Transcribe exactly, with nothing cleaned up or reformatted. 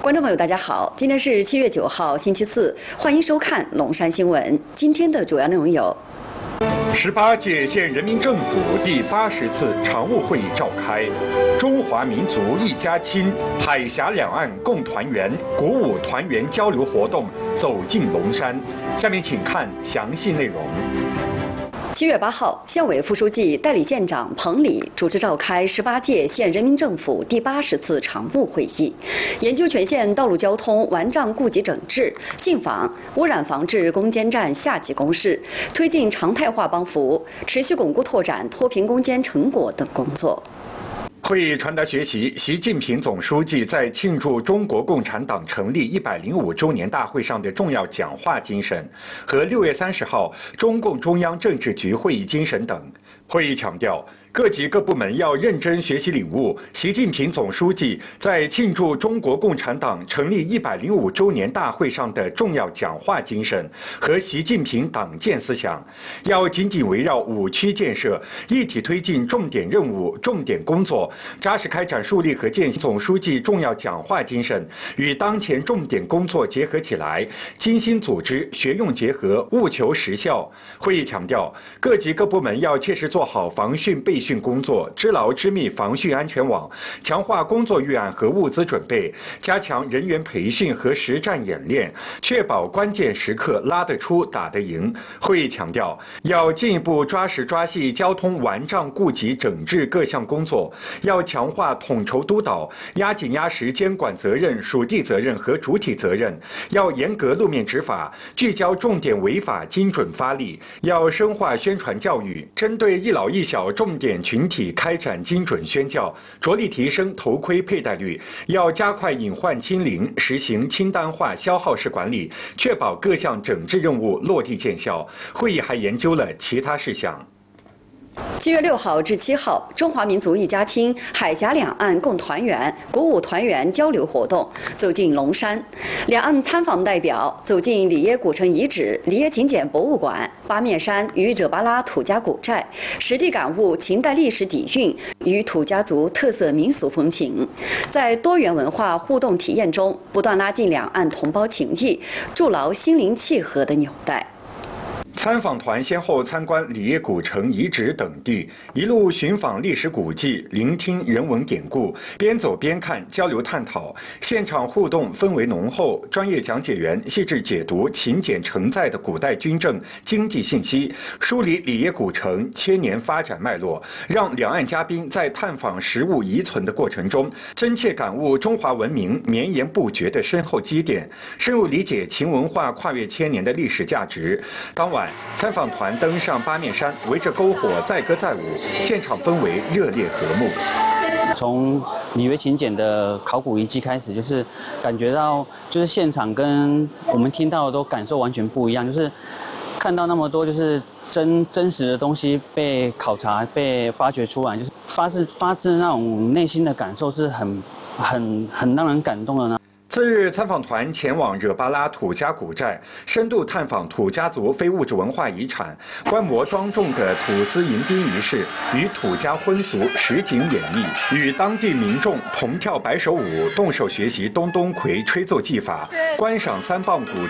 观众朋友，大家好，今天是七月九号，星期四，欢迎收看龙山新闻。今天的主要内容有： 十八届县人民政府第八十次常务会议召开，中华民族一家亲，海峡两岸共团圆，鼓舞团圆交流活动走进龙山。下面请看详细内容。 七月八号，县委副书记、代理县长彭礼主持召开十八届县人民政府第八十次常务会议，研究全县道路交通完账顾及整治，信访污染防治攻坚战下级攻势，推进常态化帮扶，持续巩固拓展脱贫攻坚成果等工作。 会议传达学习习近平总书记在庆祝中国共产党成立一百零五周年大会上的重要讲话精神和六月三十号中共中央政治局会议精神等。会议强调，各级各部门要认真学习领悟习近平总书记在庆祝中国共产党成立一百零五周年大会上的重要讲话精神和习近平党建思想，要紧紧围绕五区建设，一体推进重点任务、重点工作。 扎实开展树立和践行总书记重要讲话精神与当前重点工作结合起来，精心组织、学用结合，务求实效。会议强调，各级各部门要切实做好防汛备汛工作，织牢织密防汛安全网，强化工作预案和物资准备，加强人员培训和实战演练，确保关键时刻拉得出、打得赢。会议强调，要进一步抓实抓细交通完账顾及整治各项工作。 要强化统筹督导，压紧压实监管责任、属地责任和主体责任；要严格路面执法，聚焦重点违法，精准发力；要深化宣传教育，针对一老一小重点群体开展精准宣教，着力提升头盔佩戴率；要加快隐患清零，实行清单化消耗式管理，确保各项整治任务落地见效。会议还研究了其他事项。 七月六号至七号，中华民族一家亲，海峡两岸共团圆，鼓舞团圆交流活动走进龙山。两岸参访代表走进里耶古城遗址、里耶勤俭博物馆、八面山与惹巴拉土家古寨，实地感悟秦代历史底蕴与土家族特色民俗风情，在多元文化互动体验中，不断拉近两岸同胞情谊，筑牢心灵契合的纽带。 参访团先后参观里耶古城遗址等地，一路寻访历史古迹，聆听人文典故，边走边看，交流探讨。现场互动氛围浓厚，专业讲解员细致解读勤俭承载的古代军政经济信息，梳理里耶古城千年发展脉络，让两岸嘉宾在探访实物遗存的过程中，真切感悟中华文明绵延不绝的深厚积淀，深入理解秦文化跨越千年的历史价值。当晚。 参访团登上八面山，围着篝火载歌载舞，现场氛围热烈和睦。 从里约勤俭的考古遗迹开始，就是感觉到，就是现场跟我们听到的都感受完全不一样，就是看到那么多就是真真实的东西被考察、被发掘出来，就是发自发自那种内心的感受，是很很很让人感动的呢。 次日，参访团前往惹巴拉土家古寨，深度探访土家族非物质文化遗产，观摩庄重的土司迎宾仪式与土家婚俗实景演绎，与当地民众同跳白手舞，动手学习东东葵吹奏技法，观赏三棒鼓